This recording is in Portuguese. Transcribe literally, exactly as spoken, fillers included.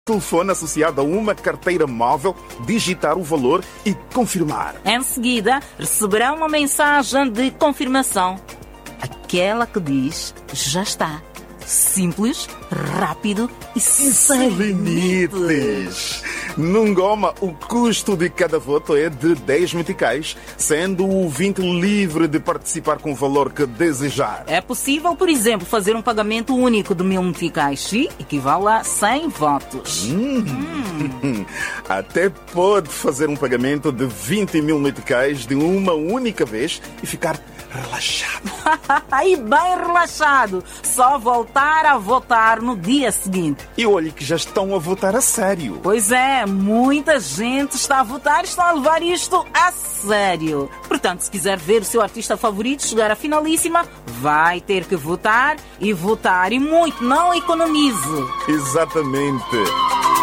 telefone associado a uma carteira móvel, digitar o valor e confirmar. Em seguida, receberá uma mensagem de confirmação. Aquela que diz, já está. Simples, rápido e sem limites. Num Goma, o custo de cada voto é de dez meticais, sendo o ouvinte livre de participar com o valor que desejar. É possível, por exemplo, fazer um pagamento único de mil meticais e equivale a cem votos. Hum. Hum. Até pode fazer um pagamento de vinte mil meticais de uma única vez e ficar relaxado. E bem relaxado. Só voltar a votar no dia seguinte. E olhe que já estão a votar a sério. Pois é, muita gente está a votar e está a levar isto a sério. Portanto, se quiser ver o seu artista favorito chegar à finalíssima, vai ter que votar e votar e muito, não economize. Exatamente.